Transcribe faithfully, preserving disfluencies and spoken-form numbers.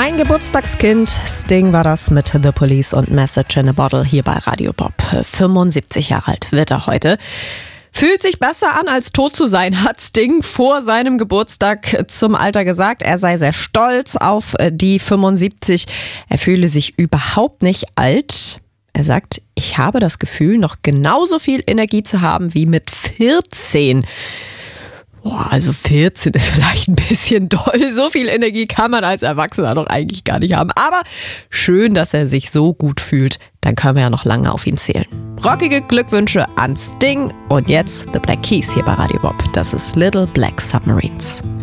Ein Geburtstagskind, Sting war das mit The Police und Message in a Bottle hier bei Radio Bob. fünfundsiebzig Jahre alt wird er heute. Fühlt sich besser an, als tot zu sein, hat Sting vor seinem Geburtstag zum Alter gesagt. Er sei sehr stolz auf die fünfundsiebzig. Er fühle sich überhaupt nicht alt. Er sagt, ich habe das Gefühl, noch genauso viel Energie zu haben wie mit vierzehn. Boah, also vierzehn ist vielleicht ein bisschen doll. So viel Energie kann man als Erwachsener doch eigentlich gar nicht haben. Aber schön, dass er sich so gut fühlt. Dann können wir ja noch lange auf ihn zählen. Rockige Glückwünsche an Sting. Und jetzt The Black Keys hier bei Radio Bob. Das ist Little Black Submarines.